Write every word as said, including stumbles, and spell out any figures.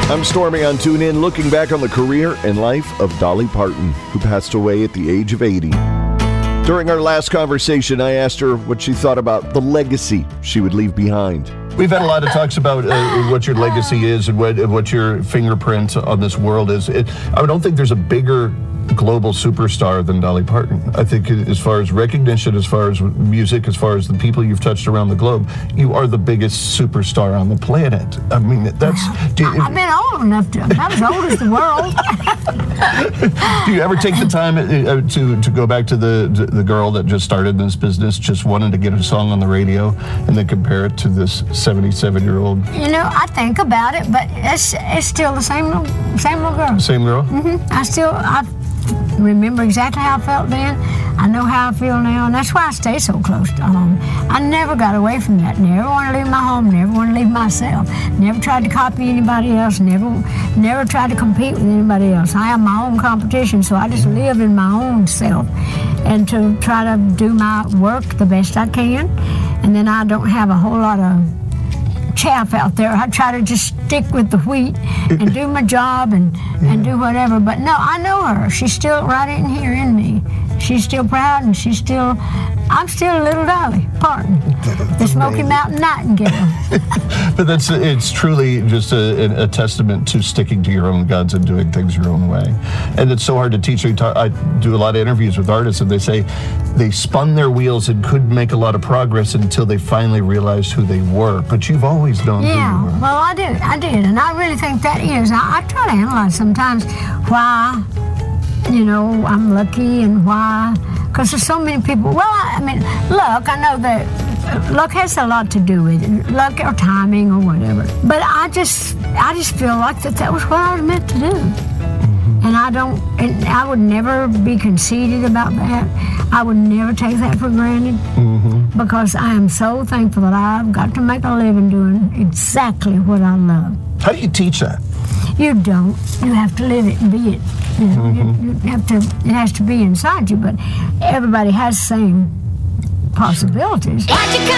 I'm Stormy on TuneIn, looking back on the career and life of Dolly Parton, who passed away at the age of eighty. During our last conversation, I asked her what she thought about the legacy she would leave behind. We've had a lot of talks about uh, what your legacy is and what, what your fingerprint on this world is. It, I don't think there's a bigger global superstar than Dolly Parton. I think as far as recognition, as far as music, as far as the people you've touched around the globe, you are the biggest superstar on the planet. I mean, that's... Do you, I've been old enough to... I'm as old as the world. Do you ever take the time uh, to, to go back to the, the girl that just started this business, just wanted to get a song on the radio, and then compare it to this seventy-seven-year-old? You know, I think about it, but it's it's still the same little, same little girl. Same girl? Mm-hmm. I still... I remember exactly how I felt then. I know how I feel now, and that's why I stay so close to home. I never got away from that. Never want to leave my home, never want to leave myself. Never tried to copy anybody else, never never tried to compete with anybody else. I am my own competition, so I just live in my own self and to try to do my work the best I can. And then I don't have a whole lot of chaff out there. I try to just stick with the wheat and do my job and, and do whatever. But no, I know her. She's still right in here in me. She's still proud and she's still, I'm still a little Dolly Parton, the Smoky Mountain Nightingale. But that's, it's truly just a, a testament to sticking to your own guns and doing things your own way. And it's so hard to teach. I do a lot of interviews with artists and they say they spun their wheels and couldn't make a lot of progress until they finally realized who they were. But you've always known yeah, who you were. Well, I did. I did. And I really think that is. I, I try to analyze sometimes why, you know, I'm lucky and why. Because there's so many people. Well, I, I mean, luck, I know that luck has a lot to do with it. Luck or timing or whatever. But I just, I just feel like that that was what I was meant to do. Mm-hmm. And I don't, and I would never be conceited about that. I would never take that for granted. Mm-hmm. Because I am so thankful that I've got to make a living doing exactly what I love. How do you teach that? You don't. You have to live it and be it. You know, mm-hmm. you, you have to. It has to be inside you. But everybody has the same possibilities.